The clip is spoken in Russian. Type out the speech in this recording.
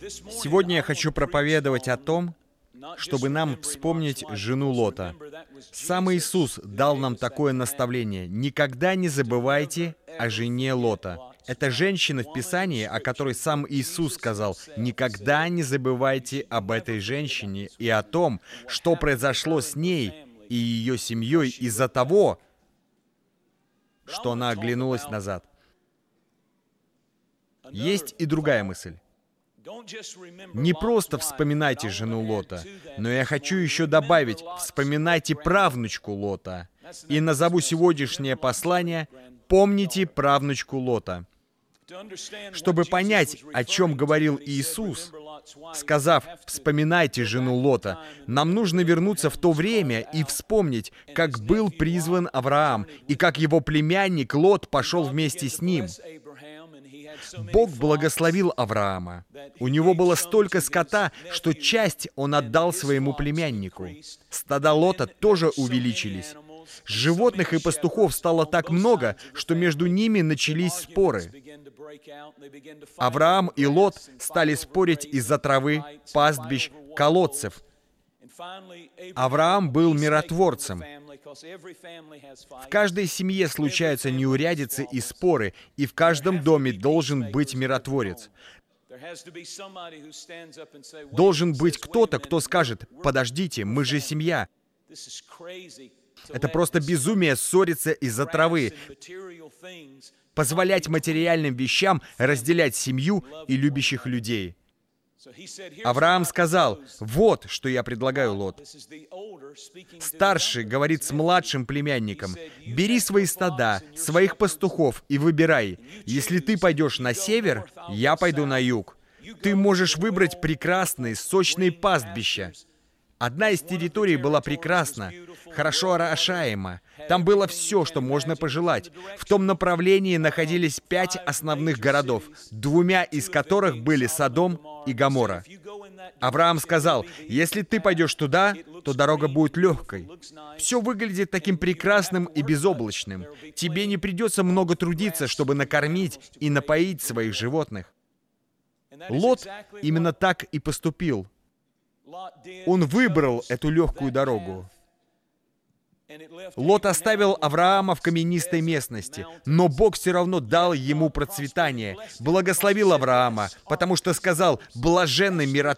Сегодня я хочу проповедовать о том, чтобы нам вспомнить жену Лота. Сам Иисус дал нам такое наставление: никогда не забывайте о жене Лота. Это женщина в Писании, о которой сам Иисус сказал: никогда не забывайте об этой женщине и о том, что произошло с ней и ее семьей из-за того, что она оглянулась назад. Есть и другая мысль. Не просто вспоминайте жену Лота, но я хочу еще добавить: вспоминайте правнучку Лота. И назову сегодняшнее послание «Помните правнучку Лота». Чтобы понять, о чем говорил Иисус, сказав «вспоминайте жену Лота», нам нужно вернуться в то время и вспомнить, как был призван Авраам, и как его племянник Лот пошел вместе с ним. Бог благословил Авраама. У него было столько скота, что часть он отдал своему племяннику. Стада Лота тоже увеличились. Животных и пастухов стало так много, что между ними начались споры. Авраам и Лот стали спорить из-за травы, пастбищ, колодцев. Авраам был миротворцем. В каждой семье случаются неурядицы и споры, и в каждом доме должен быть миротворец. Должен быть кто-то, кто скажет: «Подождите, мы же семья». Это просто безумие ссориться из-за травы, позволять материальным вещам разделять семью и любящих людей. Авраам сказал: «Вот, что я предлагаю, Лот». Старший говорит с младшим племянником: «Бери свои стада, своих пастухов и выбирай. Если ты пойдешь на север, я пойду на юг. Ты можешь выбрать прекрасные, сочные пастбища». Одна из территорий была прекрасна, хорошо орошаема. Там было все, что можно пожелать. В том направлении находились 5 основных городов, 2 из которых были Содом и Гоморра. Авраам сказал: «Если ты пойдешь туда, то дорога будет легкой. Все выглядит таким прекрасным и безоблачным. Тебе не придется много трудиться, чтобы накормить и напоить своих животных». Лот именно так и поступил. Он выбрал эту легкую дорогу. Лот оставил Авраама в каменистой местности, но Бог все равно дал ему процветание, благословил Авраама, потому что сказал: «Блаженны